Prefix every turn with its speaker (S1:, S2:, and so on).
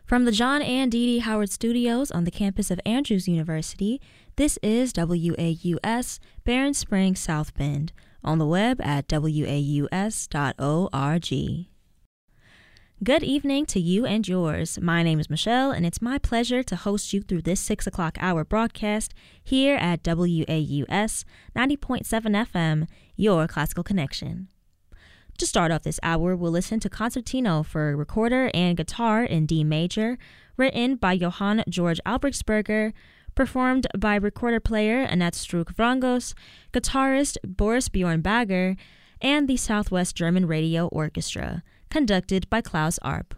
S1: From the John and Dee Dee Howard Studios on the campus of Andrews University, this is WAUS, Barron Springs, South Bend, on the web at waus.org. Good evening to you and yours. My name is Michelle, and it's my pleasure to host you through this 6 o'clock hour broadcast here at WAUS 90.7 FM, your classical connection. To start off this hour, we'll listen to Concertino for recorder and guitar in D major, written by Johann Georg Albrechtsberger, performed by recorder player Annette Struck-Vrangos, guitarist Boris Bjorn Bagger, and the Southwest German Radio Orchestra, conducted by Klaus Arp.